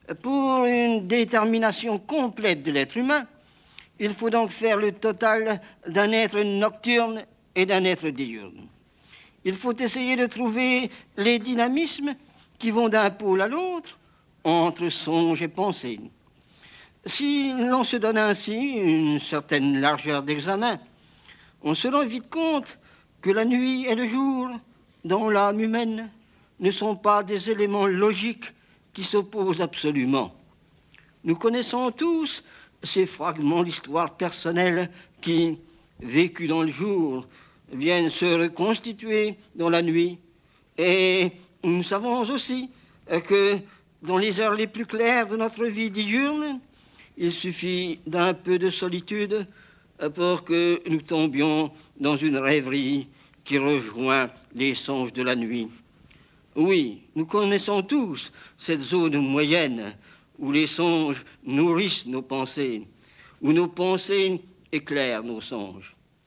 Pour une détermination complète de l'être humain, il faut donc faire le total d'un être nocturne et d'un être diurne. Il faut essayer de trouver les dynamismes qui vont d'un pôle à l'autre, entre songe et pensée. Si l'on se donne ainsi une certaine largeur d'examen, on se rend vite compte que la nuit et le jour, dans l'âme humaine, ne sont pas des éléments logiques qui s'opposent absolument. Nous connaissons tous ces fragments d'histoire personnelle qui, vécus dans le jour, viennent se reconstituer dans la nuit. Et nous savons aussi que dans les heures les plus claires de notre vie diurne, il suffit d'un peu de solitude pour que nous tombions dans une rêverie qui rejoint les songes de la nuit. Oui, nous connaissons tous cette zone moyenne où les songes nourrissent nos pensées, où nos pensées éclairent nos songes.